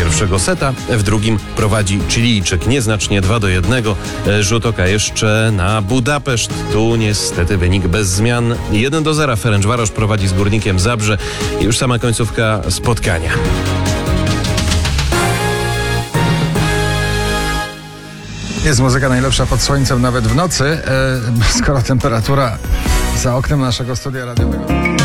pierwszego seta, w drugim prowadzi Chilijczyk nieznacznie 2-1. Rzut oka jeszcze na Budapeszt. Tu niestety wynik bez zmian. 1-0. Ferencvaros prowadzi z Górnikiem Zabrze. I już sama końcówka spotkania. Jest muzyka najlepsza pod słońcem nawet w nocy, skoro temperatura za oknem naszego studia radiowego